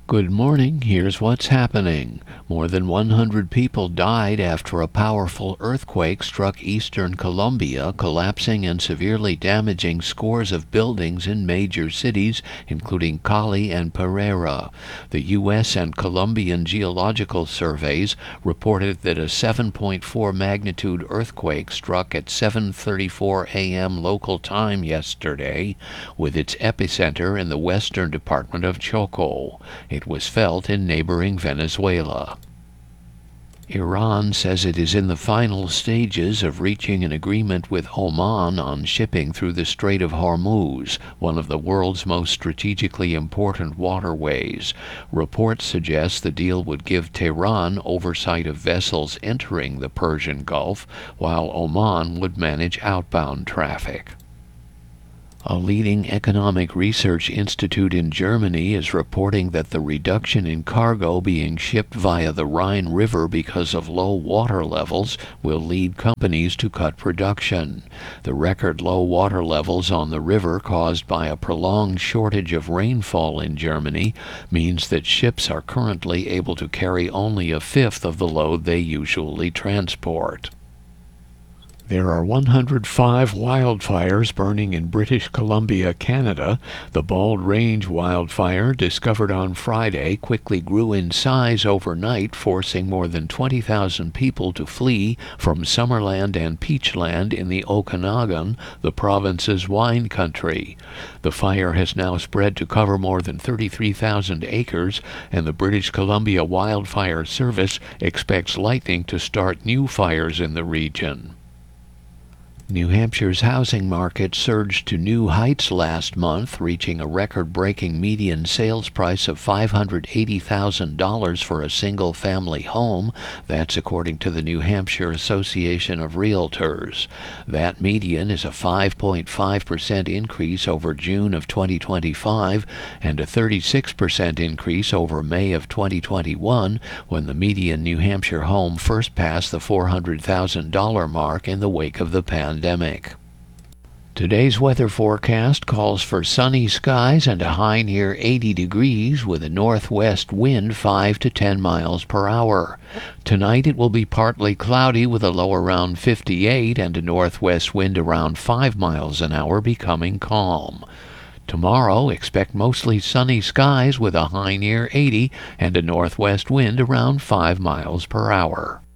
Good morning. Here's what's happening. More than 100 people died after a powerful earthquake struck eastern Colombia, collapsing and severely damaging scores of buildings in major cities, including Cali and Pereira. The U.S. and Colombian geological surveys reported that a 7.4 magnitude earthquake struck at 7:34 a.m. local time yesterday, with its epicenter in the western department of Chocó. It was felt in neighboring Venezuela. Iran says it is in the final stages of reaching an agreement with Oman on shipping through the Strait of Hormuz, one of the world's most strategically important waterways. Reports suggest the deal would give Tehran oversight of vessels entering the Persian Gulf, while Oman would manage outbound traffic. A leading economic research institute in Germany is reporting that the reduction in cargo being shipped via the Rhine River because of low water levels will lead companies to cut production. The record low water levels on the river caused by a prolonged shortage of rainfall in Germany means that ships are currently able to carry only a fifth of the load they usually transport. There are 105 wildfires burning in British Columbia, Canada. The Bald Range wildfire, discovered on Friday, quickly grew in size overnight, forcing more than 20,000 people to flee from Summerland and Peachland in the Okanagan, the province's wine country. The fire has now spread to cover more than 33,000 acres, and the British Columbia Wildfire Service expects lightning to start new fires in the region. New Hampshire's housing market surged to new heights last month, reaching a record-breaking median sales price of $580,000 for a single-family home. That's according to the New Hampshire Association of Realtors. That median is a 5.5% increase over June of 2025 and a 36% increase over May of 2021, when the median New Hampshire home first passed the $400,000 mark in the wake of the pandemic. Today's weather forecast calls for sunny skies and a high near 80 degrees with a northwest wind 5 to 10 miles per hour. Tonight it will be partly cloudy with a low around 58 and a northwest wind around 5 miles an hour, becoming calm. Tomorrow, expect mostly sunny skies with a high near 80 and a northwest wind around 5 miles per hour.